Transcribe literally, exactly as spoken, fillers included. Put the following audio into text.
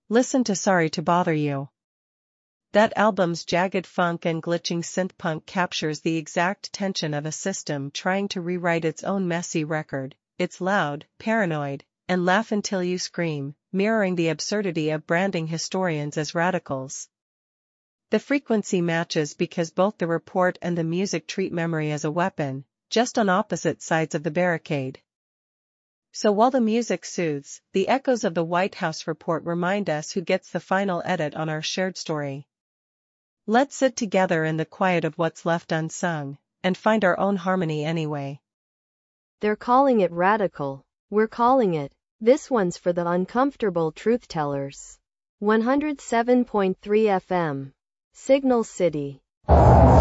Listen to Sorry to Bother You. That album's jagged funk and glitching synth-punk captures the exact tension of a system trying to rewrite its own messy record. It's loud, paranoid, and laugh until you scream, mirroring the absurdity of branding historians as radicals. The frequency matches because both the report and the music treat memory as a weapon, just on opposite sides of the barricade. So while the music soothes, the echoes of the White House report remind us who gets the final edit on our shared story. Let's sit together in the quiet of what's left unsung, and find our own harmony anyway. They're calling it radical. We're calling it. This one's for the uncomfortable truth tellers. one oh seven point three F M. Signal City.